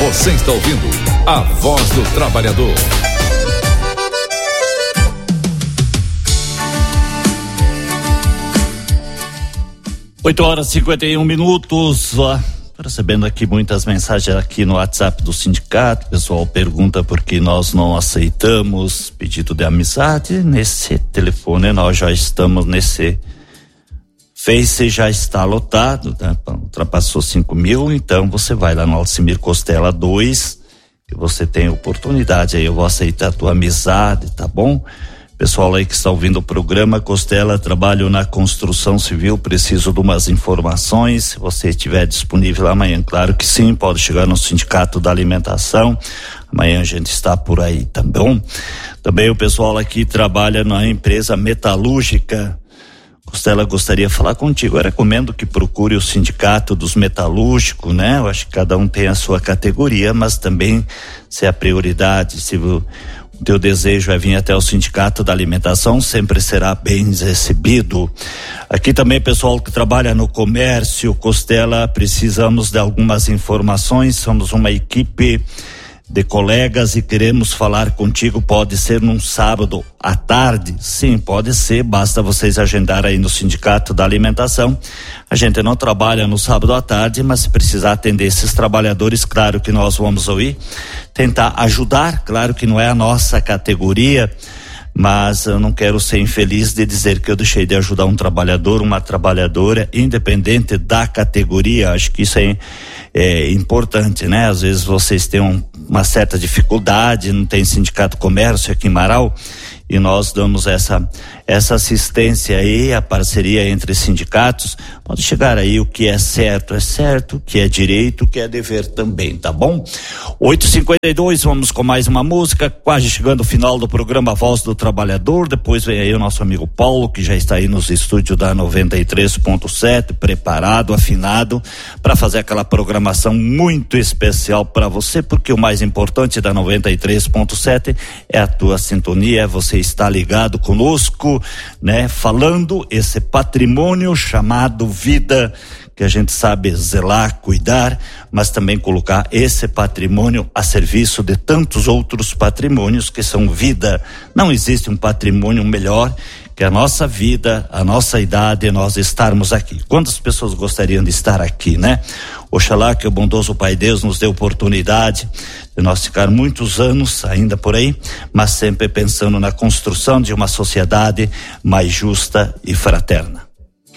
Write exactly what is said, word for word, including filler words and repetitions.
Você está ouvindo a Voz do Trabalhador. oito horas e cinquenta e um minutos. Recebendo aqui muitas mensagens aqui no WhatsApp do sindicato. O pessoal pergunta por que nós não aceitamos pedido de amizade. Nesse telefone nós já estamos nesse Face, já está lotado, né? Ultrapassou cinco mil, então você vai lá no Alcimir Costela dois, que você tem oportunidade aí. Eu vou aceitar a tua amizade, tá bom? Pessoal aí que está ouvindo o programa, Costela, trabalho na construção civil, preciso de umas informações. Se você estiver disponível amanhã, claro que sim, pode chegar no Sindicato da Alimentação. Amanhã a gente está por aí, tá bom? Também o pessoal aqui trabalha na empresa metalúrgica. Costela, gostaria de falar contigo. Eu recomendo que procure o Sindicato dos Metalúrgicos, né? Eu acho que cada um tem a sua categoria, mas também se é a prioridade, se o O teu desejo é vir até o Sindicato da Alimentação, sempre será bem recebido. Aqui também, pessoal que trabalha no comércio, Costela, precisamos de algumas informações. Somos uma equipe de colegas e queremos falar contigo. Pode ser num sábado à tarde? Sim, pode ser, basta vocês agendar aí no Sindicato da Alimentação. A gente não trabalha no sábado à tarde, mas se precisar atender esses trabalhadores, claro que nós vamos ouvir, tentar ajudar. Claro que não é a nossa categoria, mas eu não quero ser infeliz de dizer que eu deixei de ajudar um trabalhador, uma trabalhadora, independente da categoria. Acho que isso é, é importante, né? Às vezes vocês têm um, uma certa dificuldade, não tem sindicato comércio aqui em Marau, e nós damos essa essa assistência aí, a parceria entre sindicatos. Pode chegar aí, o que é certo é certo, o que é direito, o que é dever também, tá bom? oito e cinquenta e dois, vamos com mais uma música, quase chegando ao final do programa Voz do Trabalhador. Depois vem aí o nosso amigo Paulo, que já está aí nos estúdios da noventa e três ponto sete, preparado, afinado, para fazer aquela programação muito especial para você, porque o mais importante da noventa e três ponto sete é a tua sintonia, é você estar ligado conosco, né? Falando esse patrimônio chamado vida, que a gente sabe zelar, cuidar, mas também colocar esse patrimônio a serviço de tantos outros patrimônios que são vida. Não existe um patrimônio melhor que a nossa vida, a nossa idade e nós estarmos aqui. Quantas pessoas gostariam de estar aqui, né? Oxalá que o bondoso Pai Deus nos dê oportunidade de nós ficar muitos anos ainda por aí, mas sempre pensando na construção de uma sociedade mais justa e fraterna.